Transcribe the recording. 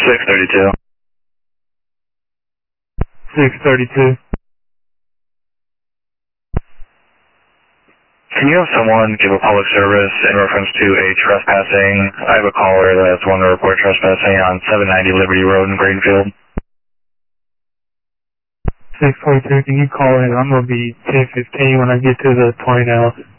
632. 632. Can you have someone give a public service in reference to a trespassing? I have a caller that's wanting to report trespassing on 790 Liberty Road in Greenfield. 642, can you call in? I'm going to be 1015 when I get to the point out.